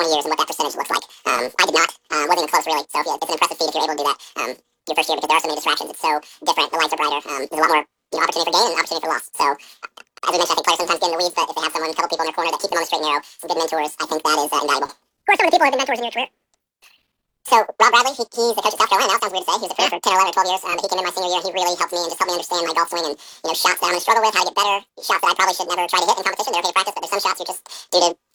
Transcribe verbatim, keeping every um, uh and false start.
years and what that percentage looks like. Um, I did not. Uh, wasn't even close, really. So yeah, it's an impressive feat if you're able to do that um, your first year because there are so many distractions. It's so different. The lights are brighter. Um, there's a lot more you know, opportunity for gain and opportunity for loss. So as we mentioned, I think players sometimes get in the weeds, but if they have someone, a couple people in their corner that keep them on the straight and narrow, some good mentors, I think that is uh, invaluable. Who are some of the people who have been mentors in your career? So Rob Bradley, he, he's the coach at South Carolina now. Sounds weird to say. He was a pro for ten, eleven, or twelve years. Um, but he came in my senior year. He really helped me and just helped me understand my golf swing and you know shots that I'm going to struggle with, how to get better, shots that I probably should never try to hit in competition. They're okay to practice, but there's some shots you just due to